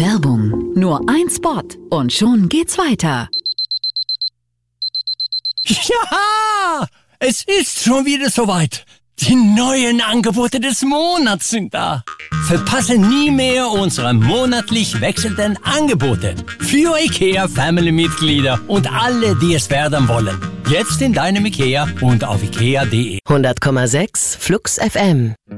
Werbung. Nur ein Spot und schon geht's weiter. Ja, es ist schon wieder soweit. Die neuen Angebote des Monats sind da. Verpasse nie mehr unsere monatlich wechselnden Angebote für IKEA-Family-Mitglieder und alle, die es werden wollen. Jetzt in deinem IKEA und auf IKEA.de. 100,6 Flux FM.